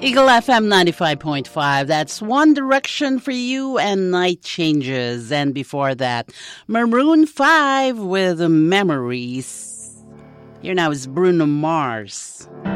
Eagle FM 95.5. That's One Direction for you and Night Changes. And before that, Maroon 5 with Memories. Here now is Bruno Mars.